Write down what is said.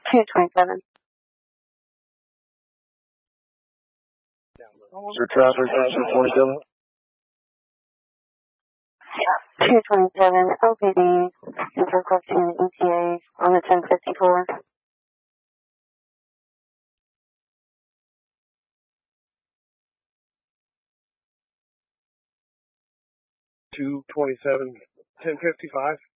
227. Sir traffic, 227. 227, LPD is requesting an ETA on the 1054. 227, 1055.